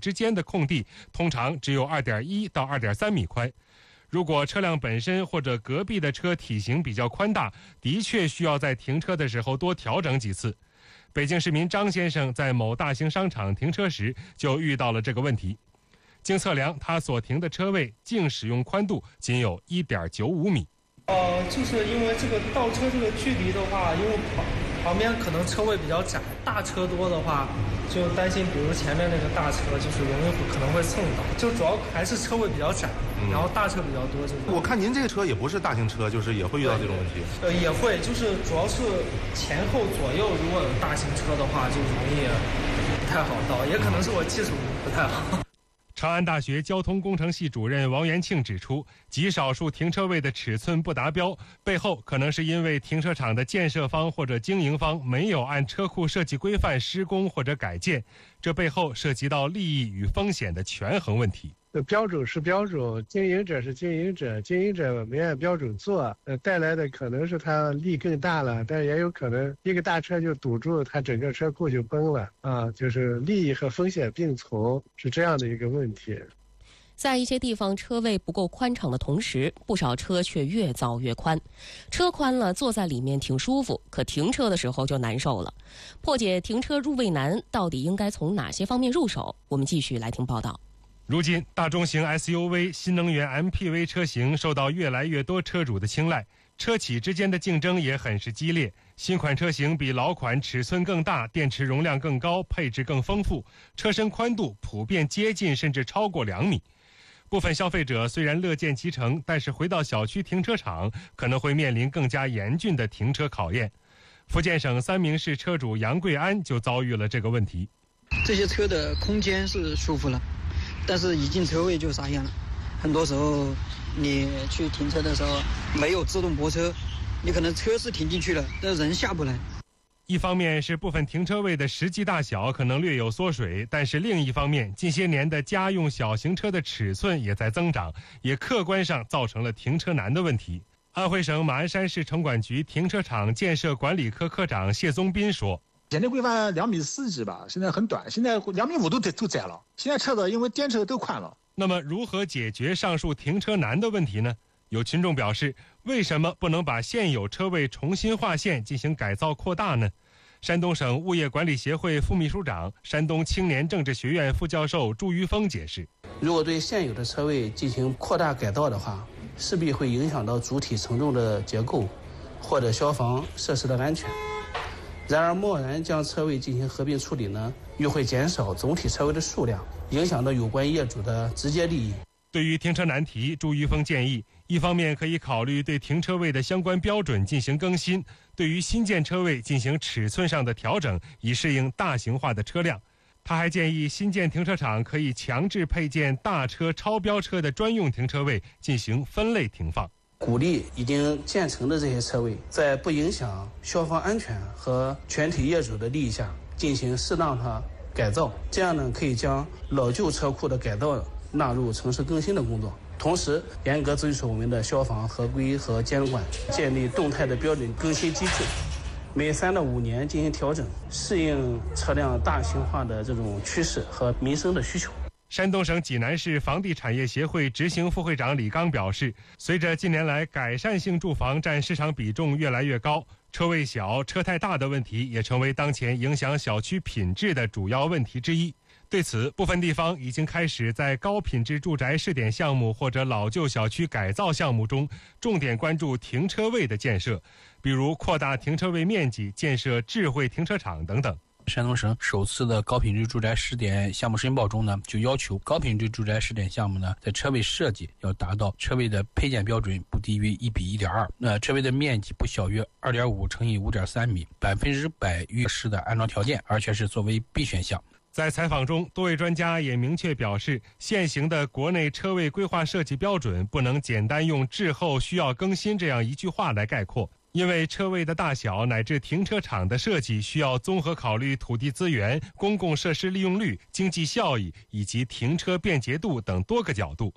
之间的空地通常只有 2.1 到 2.3 米宽。如果车辆本身或者隔壁的车体型比较宽大，的确需要在停车的时候多调整几次。北京市民张先生在某大型商场停车时就遇到了这个问题。经测量，他所停的车位净使用宽度仅有 1.95 米。 就是因为这个倒车这个距离的话，因为旁边可能车位比较窄，大车多的话，就担心比如前面那个大车就是可能会蹭到，就主要还是车位比较窄，然后大车比较多。 我看您这个车也不是大型车，就是也会遇到这种问题。 也会，就是主要是前后左右如果有大型车的话，就容易不太好倒，也可能是我技术不太好。 长安大学交通工程系主任王元庆指出，极少数停车位的尺寸不达标，背后可能是因为停车场的建设方或者经营方没有按车库设计规范施工或者改建，这背后涉及到利益与风险的权衡问题。 标准是标准，经营者是经营者，经营者没按标准做，带来的可能是他利更大了，但也有可能一个大车就堵住他整个车库就崩了啊，就是利益和风险并存，是这样的一个问题。 在一些地方车位不够宽敞的同时，不少车却越造越宽。车宽了，坐在里面挺舒服，可停车的时候就难受了。破解停车入位难，到底应该从哪些方面入手？我们继续来听报道。 如今，大中型 SUV、新能源 MPV 车型受到越来越多车主的青睐，车企之间的竞争也很是激烈。新款车型比老款尺寸更大，电池容量更高，配置更丰富，车身宽度普遍接近甚至超过2米。部分消费者虽然乐见其成，但是回到小区停车场可能会面临更加严峻的停车考验。福建省三明市车主杨贵安就遭遇了这个问题。 这些车的空间是舒服了，但是一进车位就傻眼了。很多时候你去停车的时候没有自动泊车，你可能车是停进去了，但人下不来。 一方面是部分停车位的实际大小可能略有缩水，但是另一方面，近些年的家用小型车的尺寸也在增长，也客观上造成了停车难的问题。安徽省马鞍山市城管局停车场建设管理科科长谢宗斌说， 现在规范2.4米吧，现在很短，现在2.5米都窄了。现在车子因为电车都宽了。 那么如何解决上述停车难的问题呢？有群众表示，为什么不能把现有车位重新划线进行改造扩大呢？山东省物业管理协会副秘书长、山东青年政治学院副教授朱于峰解释， 如果对现有的车位进行扩大改造的话，势必会影响到主体承重的结构或者消防设施的安全。然而贸然将车位进行合并处理呢，又会减少总体车位的数量，影响到有关业主的直接利益。 对于停车难题，朱于峰建议，一方面可以考虑对停车位的相关标准进行更新，对于新建车位进行尺寸上的调整，以适应大型化的车辆。他还建议新建停车场可以强制配建大车、超标车的专用停车位，进行分类停放。 鼓励已经建成的这些车位，在不影响消防安全和全体业主的利益下，进行适当的改造，这样呢，可以将老旧车库的改造纳入城市更新的工作，同时严格遵守我们的消防合规和监管，建立动态的标准更新机制，每3到5年进行调整，适应车辆大型化的这种趋势和民生的需求。 山东省济南市房地产业协会执行副会长李刚表示，随着近年来改善性住房占市场比重越来越高，车位小、车太大的问题也成为当前影响小区品质的主要问题之一。对此，部分地方已经开始在高品质住宅试点项目或者老旧小区改造项目中，重点关注停车位的建设，比如扩大停车位面积、建设智慧停车场等等。 山东省首次的高品质住宅试点项目申报中呢，就要求高品质住宅试点项目呢，在车位设计要达到车位的配件标准不低于1:1.2，那车位的面积不小于2.5乘以5.3米，100%预示的安装条件，而且是作为必选项。 在采访中，多位专家也明确表示，现行的国内车位规划设计标准不能简单用滞后需要更新这样一句话来概括，因为车位的大小乃至停车场的设计需要综合考虑土地资源、公共设施利用率、经济效益以及停车便捷度等多个角度。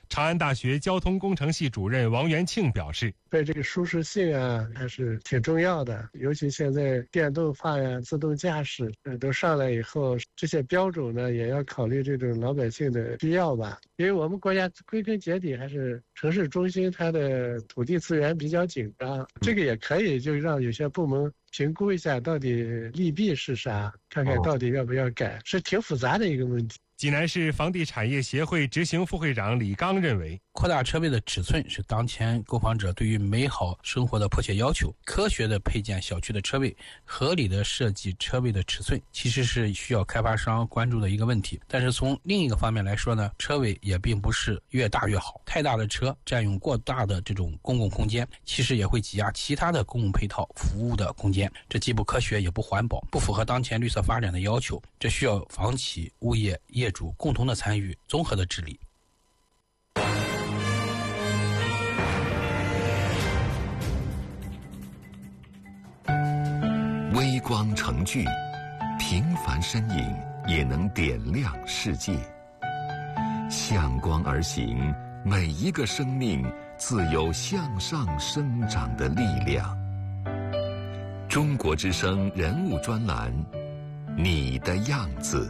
长安大学交通工程系主任王元庆表示， 对这个舒适性啊还是挺重要的，尤其现在电动化呀、自动驾驶都上来以后，这些标准呢也要考虑这种老百姓的需要吧。因为我们国家归根结底还是城市中心，它的土地资源比较紧张，这个也可以就让有些部门评估一下到底利弊是啥，看看到底要不要改，是挺复杂的一个问题。 济南市房地产业协会执行副会长李刚认为， 扩大车位的尺寸是当前购房者对于美好生活的迫切要求。科学的配建小区的车位，合理的设计车位的尺寸，其实是需要开发商关注的一个问题。但是从另一个方面来说呢，车位也并不是越大越好，太大的车占用过大的这种公共空间，其实也会挤压其他的公共配套服务的空间，这既不科学也不环保，不符合当前绿色发展的要求。这需要房企、物业、业主共同的参与，综合的治理。 微光成炬，平凡身影也能点亮世界。向光而行，每一个生命自有向上生长的力量。中国之声人物专栏，你的样子。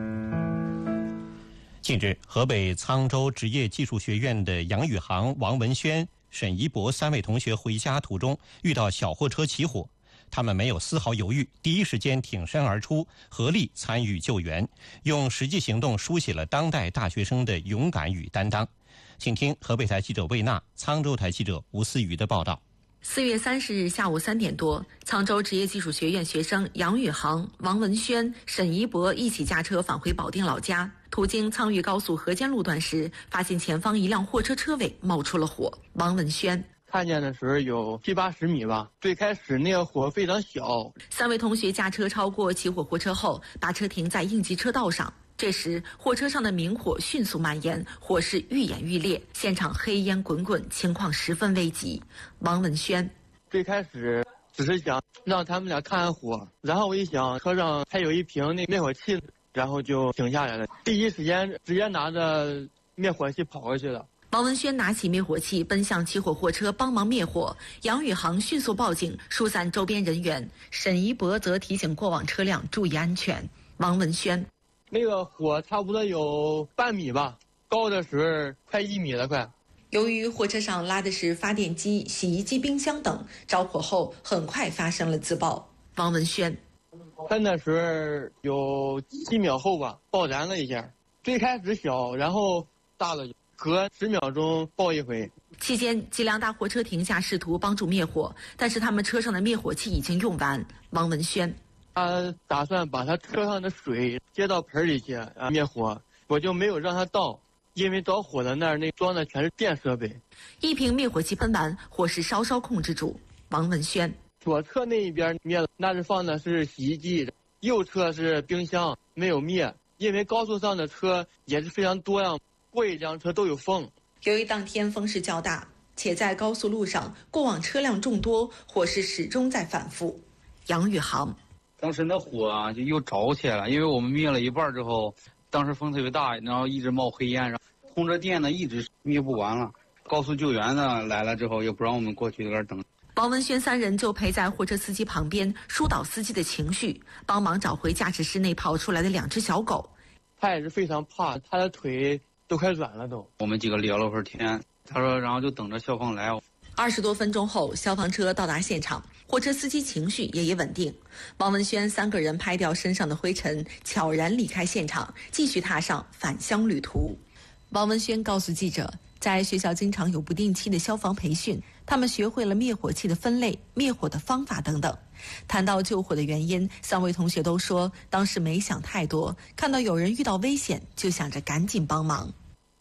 近日，河北沧州职业技术学院的杨宇航、王文轩、沈一博3位同学回家途中遇到小货车起火，他们没有丝毫犹豫，第一时间挺身而出，合力参与救援，用实际行动书写了当代大学生的勇敢与担当。请听河北台记者魏娜、沧州台记者吴思雨的报道。 4月30日下午3点多，沧州职业技术学院学生杨宇航、王文轩、沈一博一起驾车返回保定老家，途经沧豫高速河间路段时，发现前方一辆货车车尾冒出了火。王文轩看见的时候有70-80米吧，最开始那个火非常小。 3位同学驾车超过起火货车后，把车停在应急车道上。这时，货车上的明火迅速蔓延，火势愈演愈烈，现场黑烟滚滚，情况十分危急。王文轩最开始只是想让他们俩看看火，然后我一想车上还有一瓶那灭火器，然后就停下来了。第一时间直接拿着灭火器跑过去了。 王文轩拿起灭火器奔向起火货车帮忙灭火，杨宇航迅速报警疏散周边人员，沈一博则提醒过往车辆注意安全。王文轩那个火差不多有半米吧，高的时候快1米了快。 由于货车上拉的是发电机、洗衣机、冰箱等，着火后很快发生了自爆。王文轩喷的时候有7秒后吧，爆燃了一下，最开始小，然后大了，隔10秒钟爆一回。 期间，几辆大货车停下试图帮助灭火，但是他们车上的灭火器已经用完。王文轩他打算把他车上的水接到盆里去灭火，我就没有让他倒，因为着火的那儿装的全是电设备。 一瓶灭火器喷完，火势稍稍控制住。王文轩左侧那一边灭了，那是放的是洗衣机，右侧是冰箱，没有灭，因为高速上的车也是非常多样，过一辆车都有风。 由于当天风势较大，且在高速路上过往车辆众多，火势始终在反复。杨宇航当时那火就又着起来了，因为我们灭了一半之后，当时风特别大，然后一直冒黑烟，然后通着电呢一直灭不完了。高速救援呢来了之后，也不让我们过去在那儿等。 王文轩3人就陪在货车司机旁边，疏导司机的情绪，帮忙找回驾驶室内跑出来的2只小狗。 他也是非常怕，他的腿都快软了都。 我们几个聊了会儿天，他说然后就等着消防来。 20多分钟后，消防车到达现场，货车司机情绪也稳定。王文轩3个人拍掉身上的灰尘，悄然离开现场，继续踏上返乡旅途。王文轩告诉记者，在学校经常有不定期的消防培训，他们学会了灭火器的分类、灭火的方法等等。谈到救火的原因，3位同学都说，当时没想太多，看到有人遇到危险，就想着赶紧帮忙。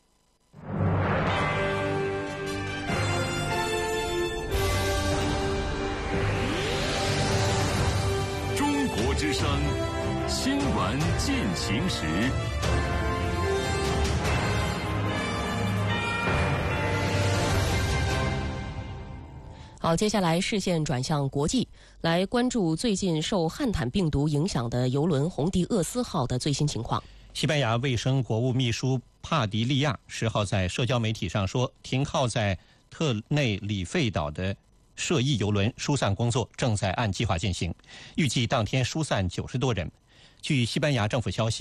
中国之声新闻进行时。 好，接下来视线转向国际，来关注最近受汉坦病毒影响的邮轮红迪厄斯号的最新情况。 西班牙卫生国务秘书帕迪利亚10号在社交媒体上说，停靠在特内里费岛的涉疫邮轮疏散工作正在按计划进行，预计当天疏散90多人。据西班牙政府消息，